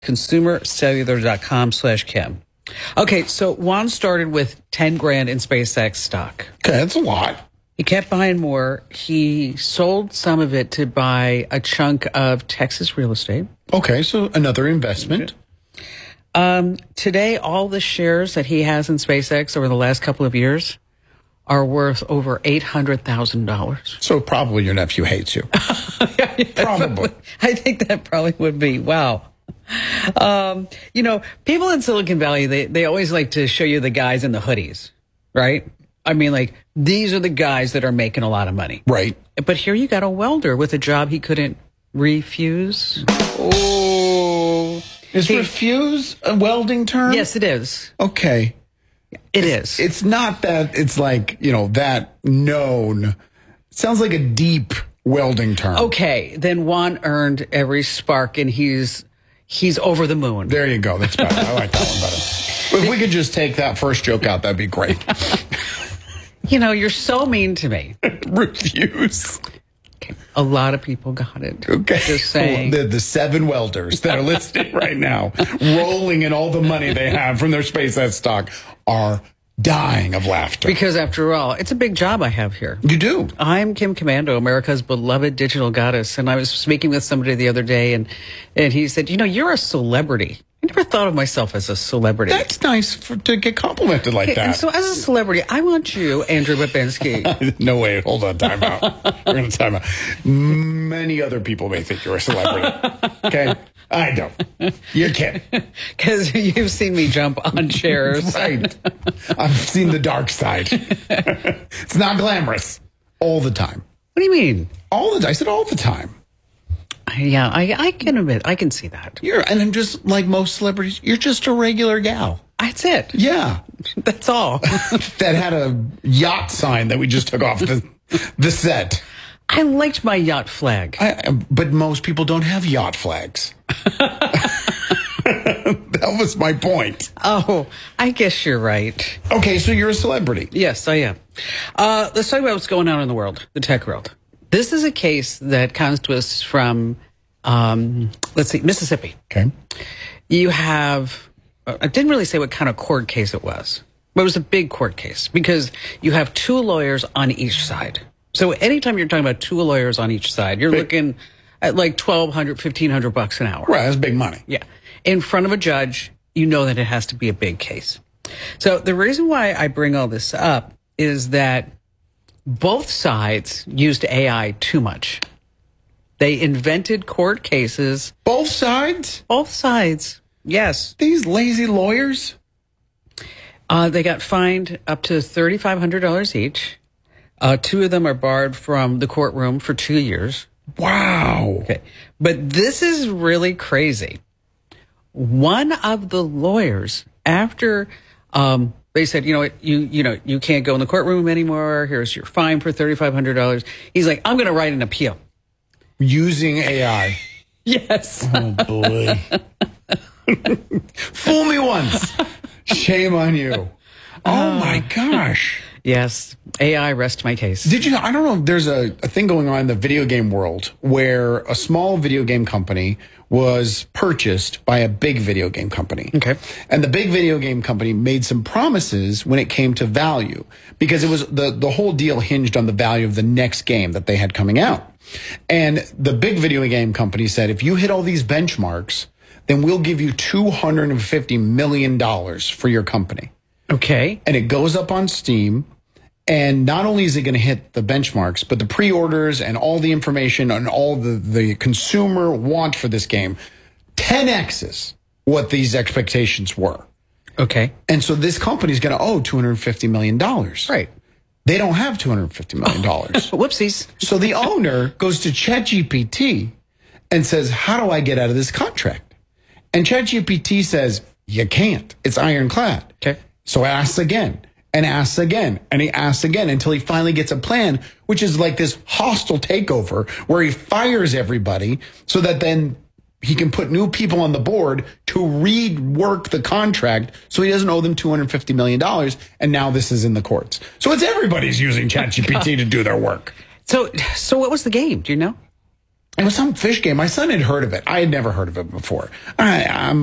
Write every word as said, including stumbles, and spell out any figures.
consumercellular.com slash Kim. Okay, so Juan started with ten grand in SpaceX stock. Okay, that's a lot. He kept buying more. He sold some of it to buy a chunk of Texas real estate. Okay, so another investment. Um, today, all the shares that he has in SpaceX over the last couple of years are worth over eight hundred thousand dollars. So probably your nephew hates you. Probably. I think that probably would be. Wow. Um, you know, people in Silicon Valley, they, they always like to show you the guys in the hoodies, right? I mean, like, these are the guys that are making a lot of money. Right. But here you got a welder with a job he couldn't refuse. Oh. Is he, refuse a welding term? Yes, it is. Okay. It it's, is. It's not that it's like, you know, that known. It sounds like a deep welding term. Okay. Then Juan earned every spark and he's he's over the moon. There you go. That's better. I like that one better. If we could just take that first joke out, that'd be great. You know, you're so mean to me. Refuse. Okay. A lot of people got it. Okay. Just saying. The, the seven welders that are listening right now, rolling in all the money they have from their SpaceX stock, are dying of laughter. Because after all, it's a big job I have here. You do. I'm Kim Komando, America's beloved digital goddess. And I was speaking with somebody the other day, and, and he said, you know, you're a celebrity. I never thought of myself as a celebrity. That's nice for, to get complimented like okay, that. And so as a celebrity, I want you, Andrew Babinski. No way. Hold on. Time out. We're going to time out. Many other people may think you're a celebrity. Okay? I don't. You're kidding. Because you've seen me jump on chairs. Right. I've seen the dark side. It's not glamorous. All the time. What do you mean? All the time. I said all the time. Yeah, I, I can admit, I can see that. You're, and I'm just like most celebrities, you're just a regular gal. That's it. Yeah. That's all. That had a yacht sign that we just took off the, the set. I liked my yacht flag. I, but most people don't have yacht flags. That was my point. Oh, I guess you're right. Okay, so you're a celebrity. Yes, I am. Uh, let's talk about what's going on in the world, the tech world. This is a case that comes to us from, um, let's see, Mississippi. Okay. You have, I didn't really say what kind of court case it was, but it was a big court case because you have two lawyers on each side. So anytime you're talking about two lawyers on each side, you're big. looking at like twelve hundred, fifteen hundred bucks an hour. Right, that's big money. Yeah. In front of a judge, you know that it has to be a big case. So the reason why I bring all this up is that both sides used A I too much. They invented court cases. Both sides? Both sides. Yes. These lazy lawyers? Uh, they got fined up to three thousand five hundred dollars each. Uh, two of them are barred from the courtroom for two years. Wow. Okay. But this is really crazy. One of the lawyers, after um, they said, you know what, you you know, you can't go in the courtroom anymore. Here's your fine for three thousand five hundred dollars. He's like, I'm going to write an appeal. Using A I. Yes. Oh, boy. Fool me once. Shame on you. Oh, my gosh. Yes. A I, rest my case. Did you, I don't know, there's a, a thing going on in the video game world where a small video game company was purchased by a big video game company. Okay. And the big video game company made some promises when it came to value because it was the, the whole deal hinged on the value of the next game that they had coming out. And the big video game company said, if you hit all these benchmarks, then we'll give you two hundred fifty million dollars for your company. Okay. And it goes up on Steam. And not only is it going to hit the benchmarks, but the pre-orders and all the information and all the, the consumer want for this game, ten X's what these expectations were. Okay. And so this company is going to owe two hundred fifty million dollars. Right. They don't have two hundred fifty million dollars. Whoopsies. So the owner goes to ChatGPT and says, how do I get out of this contract? And ChatGPT says, you can't. It's ironclad. Okay. So asks again. And asks again, and he asks again until he finally gets a plan, which is like this hostile takeover where he fires everybody so that then he can put new people on the board to rework the contract so he doesn't owe them two hundred fifty million dollars. And now this is in the courts. So it's everybody's using ChatGPT to do their work. So, so what was the game? Do you know? It was some fish game. My son had heard of it. I had never heard of it before. I, I'm